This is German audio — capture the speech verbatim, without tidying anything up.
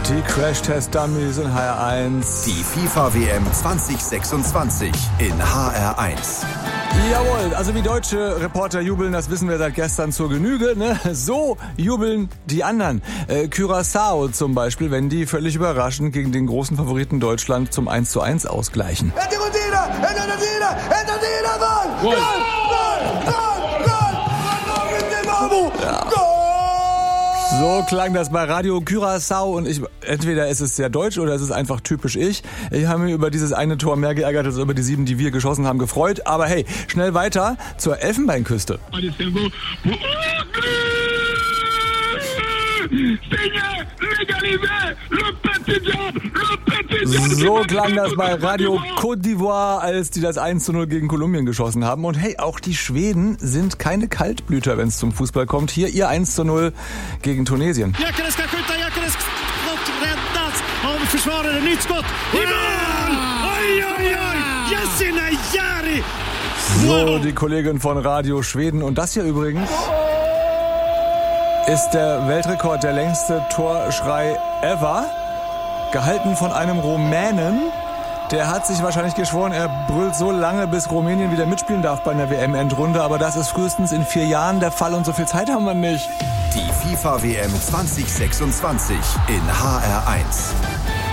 Die Crash-Test-Dummies in H R eins. Die FIFA-W M zwanzig sechsundzwanzig in H R eins. Jawohl, also wie deutsche Reporter jubeln, das wissen wir seit gestern zur Genüge, ne? So jubeln die anderen. Äh, Curaçao zum Beispiel, wenn die völlig überraschend gegen den großen Favoriten Deutschland zum eins zu eins ausgleichen. Ja. So klang das bei Radio Curaçao und ich, entweder ist es sehr deutsch oder es ist einfach typisch ich. Ich habe mich über dieses eine Tor mehr geärgert als über die sieben, die wir geschossen haben, gefreut. Aber hey, schnell weiter zur Elfenbeinküste. So klang das bei Radio Côte d'Ivoire, als die das eins zu null gegen Kolumbien geschossen haben. Und hey, auch die Schweden sind keine Kaltblüter, wenn es zum Fußball kommt. Hier ihr eins zu null gegen Tunesien. Gyökeres ska skjuta, Gyökeres skott räddas av försvararen. Nytt skott i mål! Oj, oj, oj! Yassine Jari! So, die Kollegin von Radio Schweden. Und das hier übrigens ist der Weltrekord, der längste Torschrei ever. Gehalten von einem Rumänen. Der hat sich wahrscheinlich geschworen, er brüllt so lange, bis Rumänien wieder mitspielen darf bei einer W M-Endrunde. Aber das ist frühestens in vier Jahren der Fall und so viel Zeit haben wir nicht. Die FIFA-W M zwanzig sechsundzwanzig in H R eins.